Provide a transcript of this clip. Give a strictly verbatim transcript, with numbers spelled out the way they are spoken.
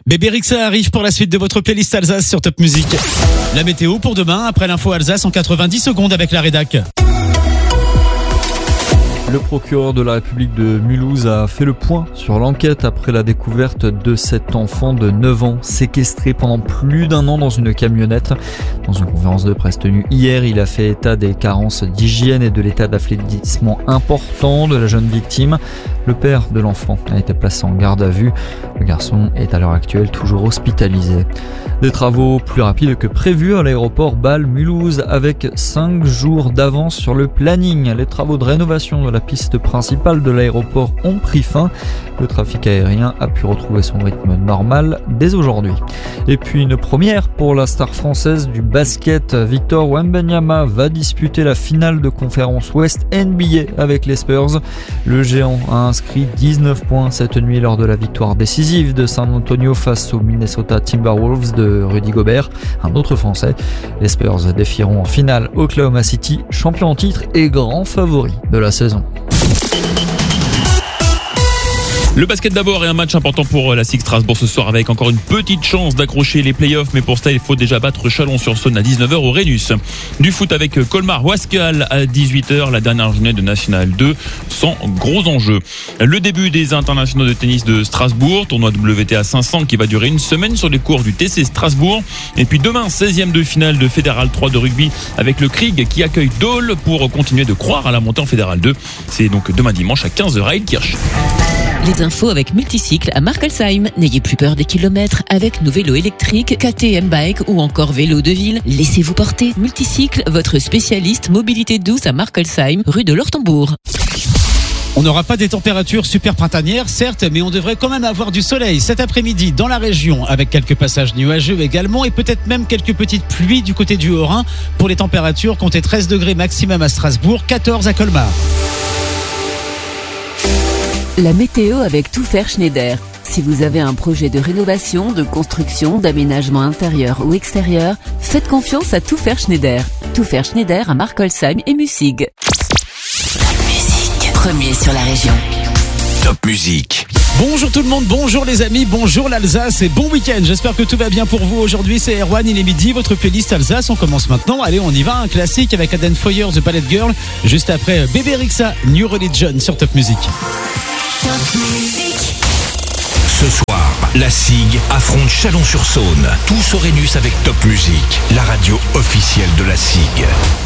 Bébé Rexha arrive pour la suite de votre playlist Alsace sur Top Music. La météo pour demain, après l'info Alsace en quatre-vingt-dix secondes avec la rédac. Le procureur de la République de Mulhouse a fait le point sur l'enquête après la découverte de cet enfant de neuf ans séquestré pendant plus d'un an dans une camionnette. Dans une conférence de presse tenue hier, il a fait état des carences d'hygiène et de l'état d'affaiblissement important de la jeune victime. Le père de l'enfant a été placé en garde à vue. Le garçon est à l'heure actuelle toujours hospitalisé. Des travaux plus rapides que prévu à l'aéroport Bâle-Mulhouse avec cinq jours d'avance sur le planning. Les travaux de rénovation de la piste principale de l'aéroport ont pris fin. Le trafic aérien a pu retrouver son rythme normal dès aujourd'hui. Et puis une première pour la star française du basket. Victor Wembanyama va disputer la finale de conférence Ouest N B A avec les Spurs. Le géant a inscrit dix-neuf points cette nuit lors de la victoire décisive de San Antonio face aux Minnesota Timberwolves de Rudy Gobert, un autre français. Les Spurs défieront en finale Oklahoma City, champion en titre et grand favori de la saison. Le basket d'abord et un match important pour la S I G Strasbourg ce soir avec encore une petite chance d'accrocher les playoffs, mais pour cela il faut déjà battre Chalon-sur-Saône à dix-neuf heures au Rhenus. Du foot avec Colmar-Wascal à dix-huit heures, la dernière journée de National deux sans gros enjeux. Le début des internationaux de tennis de Strasbourg, tournoi W T A cinq cents qui va durer une semaine sur les cours du T C Strasbourg. Et puis demain, seizième de finale de Fédéral trois de rugby avec le Krieg qui accueille Dole pour continuer de croire à la montée en Fédéral deux. C'est donc demain dimanche à quinze heures à Ilkirch. Les infos avec Multicycle à Markelsheim. N'ayez plus peur des kilomètres avec nos vélos électriques, K T M Bike ou encore vélos de ville. Laissez-vous porter. Multicycle, votre spécialiste mobilité douce à Markelsheim, rue de l'Ortembourg. On n'aura pas des températures super printanières, certes, mais on devrait quand même avoir du soleil cet après-midi dans la région, avec quelques passages nuageux également, et peut-être même quelques petites pluies du côté du Haut-Rhin. Pour les températures, comptez treize degrés maximum à Strasbourg, quatorze à Colmar. La météo avec Tout Faire Schneider. Si vous avez un projet de rénovation, de construction, d'aménagement intérieur ou extérieur, faites confiance à Tout Faire Schneider. Tout Faire Schneider à Markelsheim et Mussig. Top Music, premier sur la région. Top Music. Bonjour tout le monde, bonjour les amis, bonjour l'Alsace et bon week-end. J'espère que tout va bien pour vous. Aujourd'hui c'est Erwan, il est midi, votre playlist Alsace. On commence maintenant, allez on y va, un classique avec Aden Foyer, The Ballet Girl. Juste après Bébé Rexha, New Religion sur Top Music. Top Music. Ce soir, la S I G affronte Chalon-sur-Saône. Tous au Rhenus avec Top Music, la radio officielle de la S I G.